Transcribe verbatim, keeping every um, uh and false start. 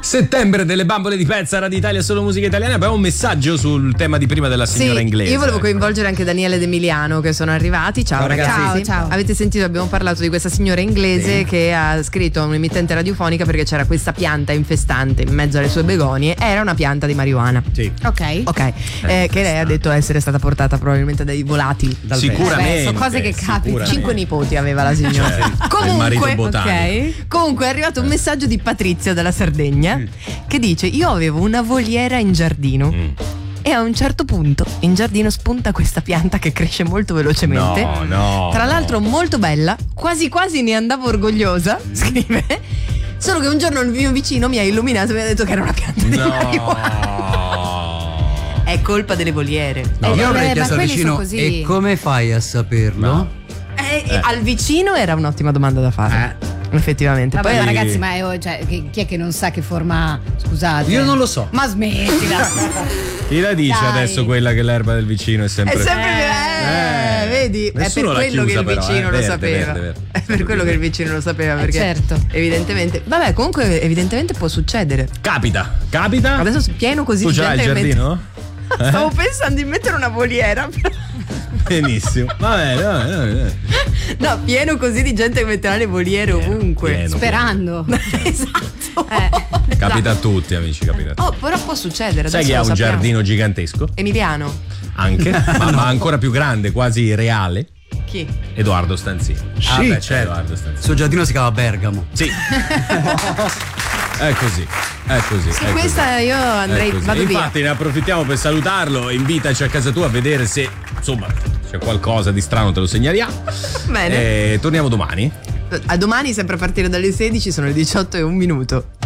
Settembre delle bambole di pezza, Radio Italia, solo musica italiana. Abbiamo un messaggio sul tema di prima della signora sì, inglese. Io volevo coinvolgere anche Daniele ed Emiliano che sono arrivati. Ciao, ciao ragazzi. ragazzi. Ciao, ciao. Avete sentito, abbiamo parlato di questa signora inglese sì. che ha scritto a un'emittente radiofonica perché c'era questa pianta infestante in mezzo alle sue begonie. Era una pianta di marijuana. Sì. Ok. Ok. Eh, che lei ha detto essere stata portata probabilmente dai volatili. Dal Sicuramente. Beh, sono cose che capitano. Cinque nipoti aveva la signora. Cioè, Comunque, okay. Comunque è arrivato un messaggio di Patrizia dalla Sardegna mm. che dice: io avevo una voliera in giardino mm. e a un certo punto in giardino spunta questa pianta che cresce molto velocemente. No, no. Tra l'altro molto bella, quasi quasi ne andavo orgogliosa, scrive. Solo che un giorno il mio vicino mi ha illuminato e mi ha detto che era una pianta di marijuana. È colpa delle voliere. No, eh, io avrei eh, chiesto al vicino: e come fai a saperlo? No. Eh, eh. Al vicino era un'ottima domanda da fare. Eh. Effettivamente. Vabbè, poi ma ragazzi, ma è, cioè, chi è che non sa che forma? Scusate. Io non lo so. Ma smettila. Chi la dice Dai. adesso quella che l'erba del vicino è sempre. È sempre eh, eh, vedi? È per quello che il vicino però, eh. lo verde, sapeva. Verde, verde. È per quello che il vicino lo sapeva. Perché eh, certo. Evidentemente. Vabbè, comunque, evidentemente può succedere. Capita, capita. Adesso pieno così tu di ce l'hai gente. il giardino? Mette... Stavo pensando di mettere una voliera. Benissimo. Vabbè, vabbè, vabbè. No, pieno così di gente che metterà le voliere ovunque. Pieno, sperando. Esatto. Eh. Capita a tutti, amici, capita a tutti. Oh, però può succedere. Sai chi ha un sappiamo. giardino gigantesco? Emiliano. Anche, ma, ma ancora più grande, quasi reale. Chi? Edoardo Stanzini. Sì, ah, beh, certo. Edoardo Stanzini. Il suo giardino si chiama Bergamo. Sì. È così, è così. Su è questa così. io andrei, vado Infatti, via. Infatti ne approfittiamo per salutarlo. Invitaci a casa tua a vedere se insomma c'è qualcosa di strano, te lo segnaliamo. Bene. E torniamo domani. A domani, sempre a partire dalle sedici, sono le diciotto e un minuto.